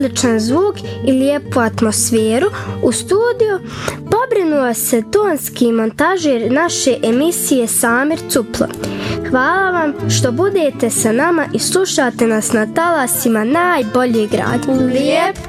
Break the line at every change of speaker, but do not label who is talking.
odličan zvuk i lijepu atmosferu u studiju pobrinuo se tonski montažer naše emisije Samir Cuplo. Hvala vam što budete sa nama i slušate nas na talasima najboljeg radija.
Lijep